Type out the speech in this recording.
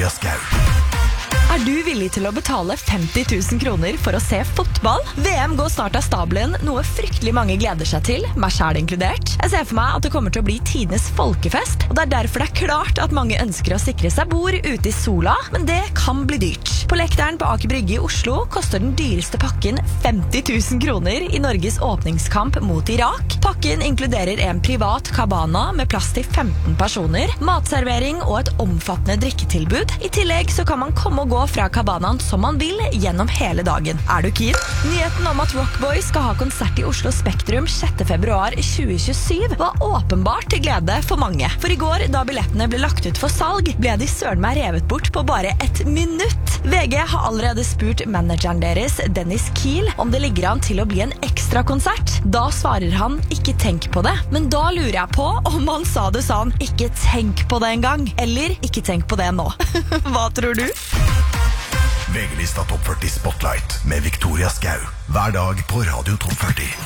Victoria Skau. Du villig til å betale 50 000 kroner for å se fotball? VM går snart av stabelen, noe fryktelig mange gleder seg til, meg selv inkludert. Jeg ser for meg at det kommer til å bli tidenes folkefest, og det derfor det klart at mange ønsker å sikre seg bord ute i sola, men det kan bli dyrt. På Lekteren på Aker Brygge i Oslo koster den dyreste pakken 50 000 kroner i Norges åpningskamp mot Irak. Pakken inkluderer en privat cabana med plass til 15 personer, matservering og et omfattende drikketilbud. I tillegg så kan man komme og gå fra cabanaen som man vil gjennom hele dagen. Du keen? Nyheten om at Rockboy skal ha konsert i Oslo Spektrum 6. februar 2027 var åpenbart til glede for mange. For i går, da billettene ble lagt ut for salg, ble de søren meg revet bort på bare 1 minutt. VG har allerede spurt manageren deres, Dennis Kiel, om det ligger an til å bli en ekstra konsert. Da svarer han, ikke tenk på det. Men da lurer jeg på om han sa det sånn, ikke tenk på det en gang, eller ikke tenk på det nå. Hva tror du? VG-lista Topp 40 Spotlight med Victoria Skau. Hver dag på Radio Topp 40.